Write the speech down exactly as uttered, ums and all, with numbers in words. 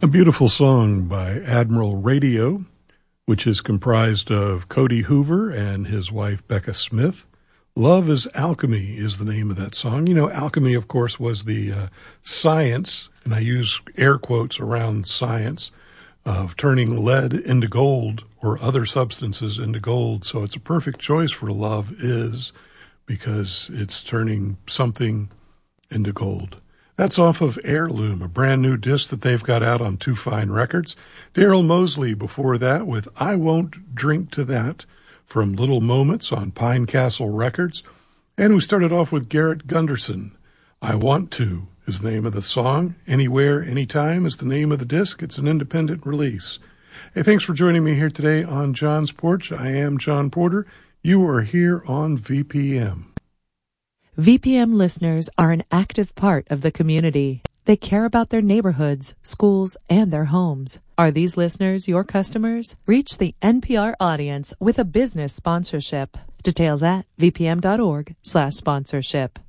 A beautiful song by Admiral Radio, which is comprised of Cody Hoover and his wife Becca Smith. Love is Alchemy is the name of that song. You know, alchemy, of course, was the uh, science, and I use air quotes around science, of turning lead into gold or other substances into gold. So it's a perfect choice for Love Is, because it's turning something into gold. That's off of Heirloom, a brand new disc that they've got out on Two Fine Records. Daryl Mosley before that with I Won't Drink to That from Little Moments on Pine Castle Records. And we started off with Garrett Gunderson. I Want To is the name of the song. Anywhere, Anytime is the name of the disc. It's an independent release. Hey, thanks for joining me here today on John's Porch. I am John Porter. You are here on V P M. V P M listeners are an active part of the community. They care about their neighborhoods, schools, and their homes. Are these listeners your customers? Reach the N P R audience with a business sponsorship. Details at vpm.org slash sponsorship.